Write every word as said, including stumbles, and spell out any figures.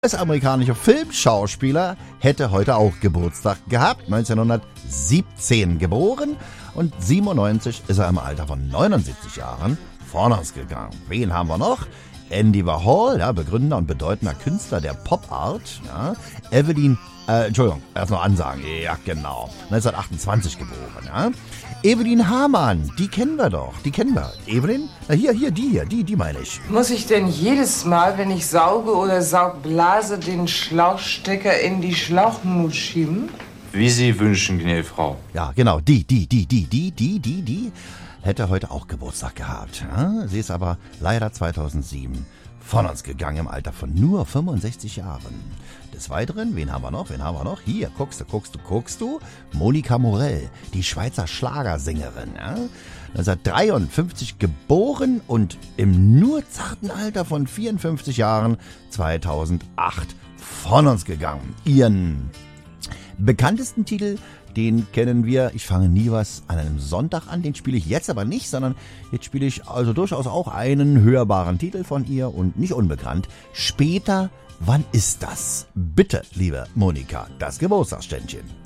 Der amerikanische Filmschauspieler hätte heute auch Geburtstag gehabt, neunzehnhundertsiebzehn geboren und siebenundneunzig ist er im Alter von neunundsiebzig Jahren von uns gegangen. Wen haben wir noch? Andy Warhol, ja, Begründer und bedeutender Künstler der Pop-Art. Ja. Evelyn, äh, Entschuldigung, erst noch ansagen. Ja, genau. neunzehnhundertachtundzwanzig geboren. Ja. Evelyn Hamann, die kennen wir doch. Die kennen wir. Evelyn? Na hier, hier, die hier, die, die meine ich. Muss ich denn jedes Mal, wenn ich sauge oder saugblase, den Schlauchstecker in die Schlauchnut schieben? Wie Sie wünschen, gnädige Frau. Ja, genau, die, die, die, die, die, die, die, die hätte heute auch Geburtstag gehabt. Ja? Sie ist aber leider zweitausendsieben von uns gegangen im Alter von nur fünfundsechzig Jahren. Des Weiteren, wen haben wir noch? Wen haben wir noch? Hier, guckst du, guckst du, guckst du. Monika Morell, die Schweizer Schlagersängerin. Ja? neunzehnhundertdreiundfünfzig geboren und im nur zarten Alter von vierundfünfzig Jahren zweitausendacht von uns gegangen. Ihren bekanntesten Titel, den kennen wir, ich fange nie was an einem Sonntag an, den spiele ich jetzt aber nicht, sondern jetzt spiele ich also durchaus auch einen hörbaren Titel von ihr und nicht unbekannt. Später, wann ist das? Bitte, liebe Monika, das Geburtstagsständchen.